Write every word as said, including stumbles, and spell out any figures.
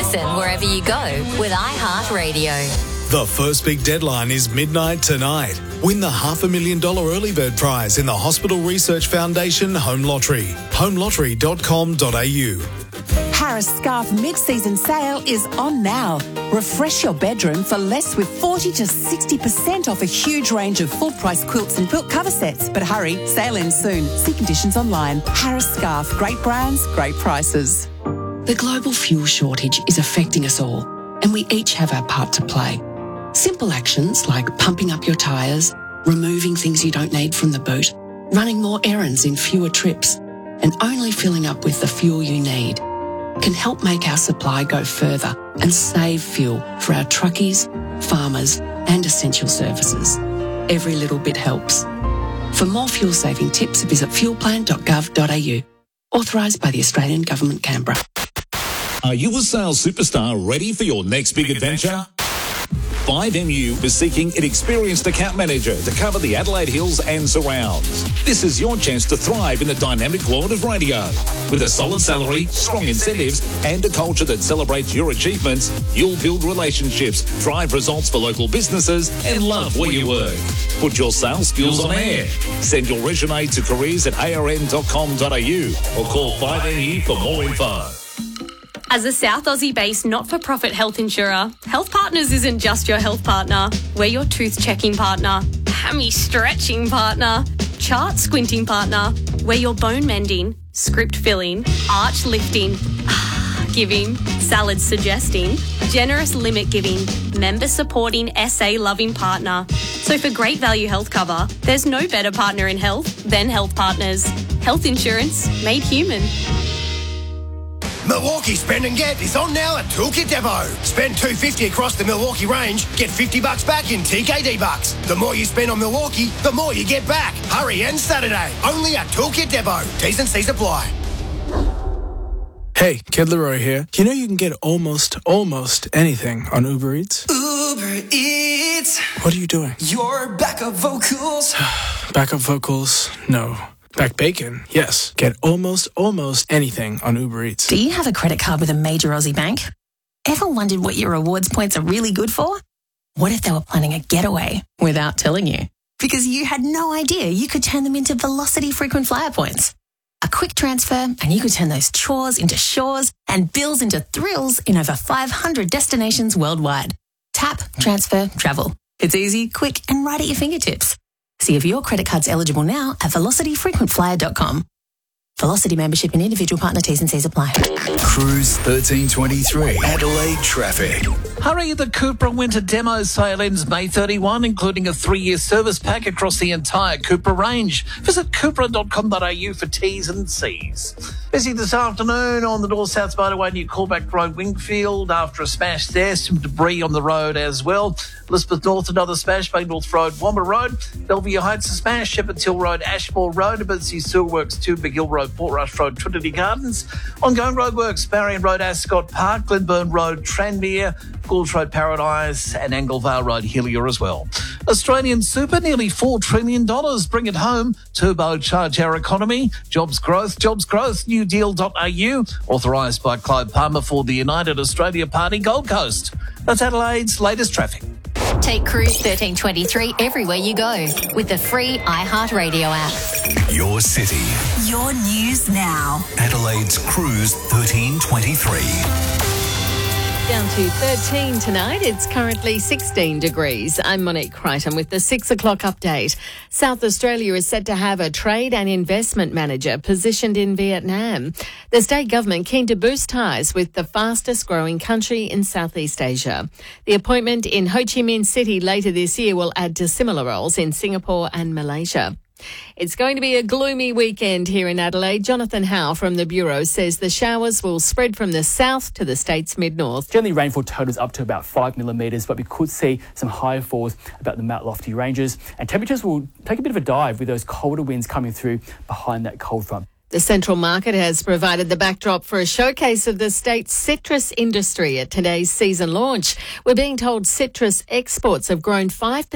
listen wherever you go with iHeartRadio. The first big deadline is midnight tonight. Win the half a million dollar early bird prize in the Hospital Research Foundation Home Lottery. home lottery dot com dot a u. Harris Scarf mid-season sale is on now. Refresh your bedroom for less with forty to sixty percent off a huge range of full-price quilts and quilt cover sets. But hurry, sale ends soon. See conditions online. Harris Scarf, great brands, great prices. The global fuel shortage is affecting us all, and we each have our part to play. Simple actions like pumping up your tyres, removing things you don't need from the boot, running more errands in fewer trips, and only filling up with the fuel you need can help make our supply go further and save fuel for our truckies, farmers and essential services. Every little bit helps. For more fuel-saving tips, visit fuel plan dot gov dot a u. Authorised by the Australian Government, Canberra. Are you a sales superstar ready for your next big adventure? five M U is seeking an experienced account manager to cover the Adelaide Hills and surrounds. This is your chance to thrive in the dynamic world of radio. With a solid salary, strong incentives, and a culture that celebrates your achievements, you'll build relationships, drive results for local businesses, and love where you work. Put your sales skills on air. Send your resume to careers at a r n dot com dot a u or call five M U for more info. As a South Aussie-based not-for-profit health insurer, Health Partners isn't just your health partner. We're your tooth-checking partner, hammy-stretching partner, chart-squinting partner. We're your bone-mending, script-filling, arch-lifting, giving, salad-suggesting, generous limit-giving, member-supporting, S A-loving partner. So for great value health cover, there's no better partner in health than Health Partners. Health insurance made human. Milwaukee Spend and Get is on now at Toolkit Depot. Spend two hundred fifty dollars across the Milwaukee range, get fifty bucks back in T K D bucks. The more you spend on Milwaukee, the more you get back. Hurry, and Saturday, only at Toolkit Depot. T's and C's apply. Hey, Kid Leroy here. You know you can get almost, almost anything on Uber Eats? Uber Eats. What are you doing? Your backup vocals. Backup vocals? No. Back bacon? Yes. Get almost, almost anything on Uber Eats. Do you have a credit card with a major Aussie bank? Ever wondered what your rewards points are really good for? What if they were planning a getaway without telling you? Because you had no idea you could turn them into Velocity frequent flyer points. A quick transfer and you could turn those chores into shores and bills into thrills in over five hundred destinations worldwide. Tap, transfer, travel. It's easy, quick and right at your fingertips. See if your credit card's eligible now at velocity frequent flyer dot com. Velocity membership and individual partner T's and C's apply. Cruise thirteen twenty-three, Adelaide traffic. Hurry, the Cupra Winter Demo sale ends May thirty-first, including a three-year service pack across the entire Cupra range. Visit cupra dot com dot a u for T's and C's. Busy this afternoon on the North South Motorway near Callback Road, Wingfield. After a smash there, some debris on the road as well. Elizabeth North, another smash, Bay North Road, Womber Road. Bellevue Heights, a smash, Shepherd's Hill Road, Ashmore Road, Emergency Sewer Works two, Big Hill Road, Portrush Road, Trinity Gardens. Ongoing roadworks, Marion Road, Ascot Park, Glenburn Road, Tranmere, Goulds Road, Paradise, and Anglevale Road, Hillier as well. Australian Super, nearly four trillion dollars. Bring it home. Turbocharge our economy. Jobs growth, jobs growth, new deal dot a u. Authorised by Clive Palmer for the United Australia Party, Gold Coast. That's Adelaide's latest traffic. Take Cruise thirteen twenty-three everywhere you go with the free iHeartRadio app. Your city. Your news now. Adelaide's Cruise thirteen twenty-three. Down to thirteen tonight. It's currently sixteen degrees. I'm Monique Crichton with the six o'clock update. South Australia is set to have a trade and investment manager positioned in Vietnam. The state government keen to boost ties with the fastest growing country in Southeast Asia. The appointment in Ho Chi Minh City later this year will add to similar roles in Singapore and Malaysia. It's going to be a gloomy weekend here in Adelaide. Jonathan Howe from the Bureau says the showers will spread from the south to the state's mid-north. Generally, rainfall totals up to about five millimetres, but we could see some higher falls about the Mount Lofty ranges. And temperatures will take a bit of a dive with those colder winds coming through behind that cold front. The Central Market has provided the backdrop for a showcase of the state's citrus industry at today's season launch. We're being told citrus exports have grown five percent